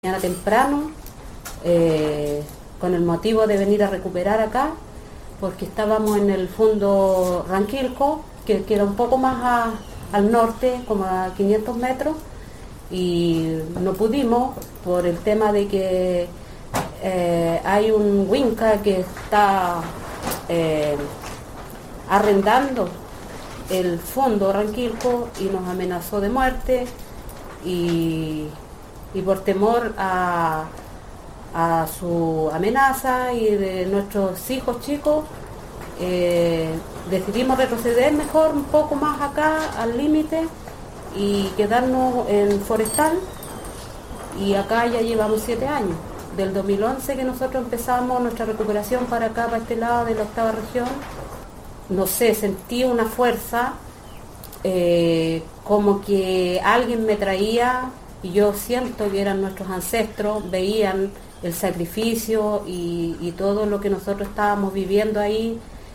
Mañana temprano, con el motivo de venir a recuperar acá, porque estábamos en el fondo Ranquilco, que queda un poco más al norte, como a 500 metros, y no pudimos por el tema de que hay un Winca que está arrendando el fondo Ranquilco y nos amenazó de muerte y por temor a su amenaza y de nuestros hijos chicos, decidimos retroceder mejor un poco más acá al límite y quedarnos en Forestal, y acá ya llevamos 7 años, del 2011 que nosotros empezamos nuestra recuperación para acá, para este lado de la 8ª región. No sé, sentí una fuerza, como que alguien me traía, y yo siento que eran nuestros ancestros, veían el sacrificio y todo lo que nosotros estábamos viviendo ahí,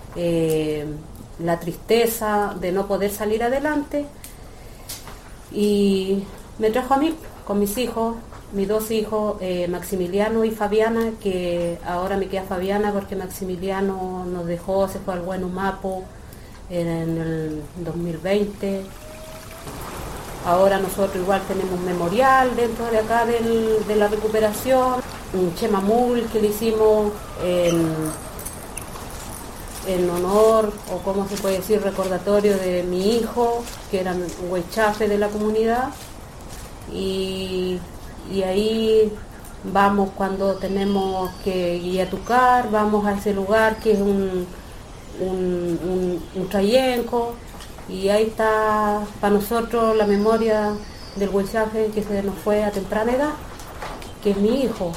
la tristeza de no poder salir adelante, y me trajo a mí con mis hijos, mis 2 hijos, Maximiliano y Fabiana, que ahora me queda Fabiana porque Maximiliano nos dejó, se fue al Huenumapu en el 2020. Ahora nosotros igual tenemos un memorial dentro de acá de la recuperación, un chemamul que le hicimos en honor, o como se puede decir, recordatorio de mi hijo, que era un huaychafe de la comunidad, y ahí vamos cuando tenemos que guiatucar, vamos a ese lugar que es un trayenco, y ahí está para nosotros la memoria del huaychafe que se nos fue a temprana edad, que es mi hijo,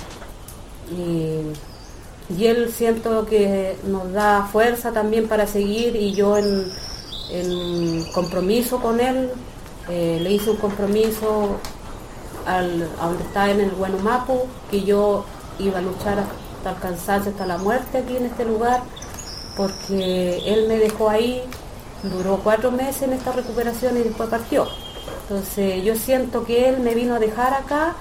y él siento que nos da fuerza también para seguir, y yo en compromiso con él, le hice un compromiso a donde está en el Huenumapu, que yo iba a luchar hasta el cansancio, hasta la muerte aquí en este lugar, porque él me dejó ahí. Duró 4 meses en esta recuperación y después partió. Entonces yo siento que él me vino a dejar acá,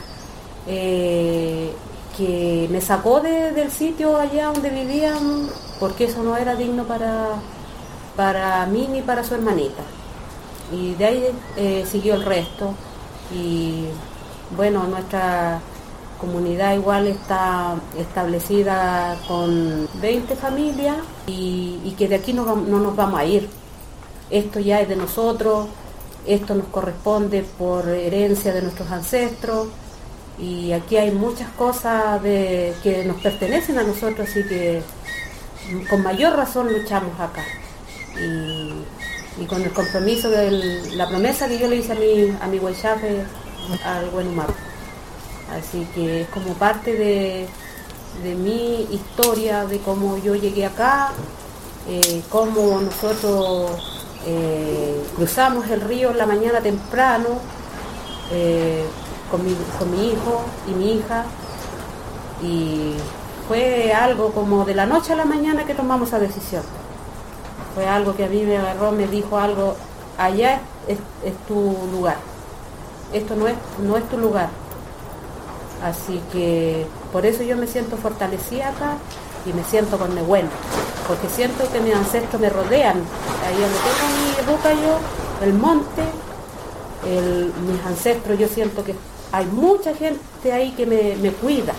que me sacó del sitio allá donde vivían, porque eso no era digno para mí ni para su hermanita. Y de ahí siguió el resto. Y bueno, nuestra comunidad igual está establecida con 20 familias, y que de aquí no nos vamos a ir. Esto ya es de nosotros, esto nos corresponde por herencia de nuestros ancestros, y aquí hay muchas cosas que nos pertenecen a nosotros, así que con mayor razón luchamos acá. Y con el compromiso de la promesa que yo le hice a mi huaychafe, al Huenumapu. Así que es como parte de mi historia, de cómo yo llegué acá, cómo nosotros cruzamos el río en la mañana temprano, con mi hijo y mi hija, y fue algo como de la noche a la mañana que tomamos esa decisión. Fue algo que a mí me agarró, me dijo algo: allá es tu lugar, esto no es tu lugar. Así que por eso yo me siento fortalecida acá y me siento con Nehuén, porque siento que mis ancestros me rodean. Ahí donde tengo mi boca yo, el monte, mis ancestros, yo siento que hay mucha gente ahí que me cuida.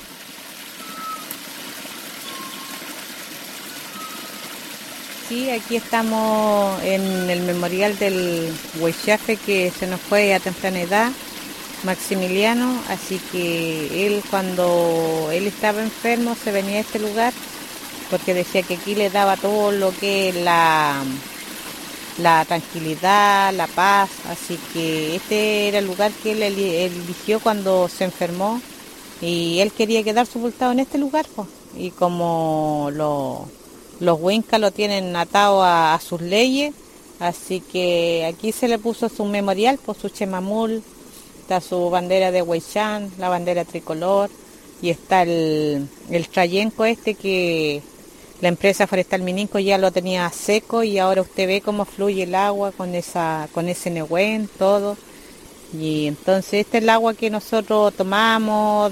Sí, aquí estamos en el memorial del huaychafe que se nos fue a temprana edad, Maximiliano. Así que él, cuando él estaba enfermo, se venía a este lugar porque decía que aquí le daba todo lo que es la tranquilidad, la paz. Así que este era el lugar que él eligió cuando se enfermó, y él quería quedar sepultado en este lugar, pues. Y como los huincas lo tienen atado a sus leyes, así que aquí se le puso su memorial, por su chemamul, está su bandera de Huaychán, la bandera tricolor, y está el trayenco que la empresa Forestal Mininco ya lo tenía seco, y ahora usted ve cómo fluye el agua con ese Nehuén, todo. Y entonces este es el agua que nosotros tomamos,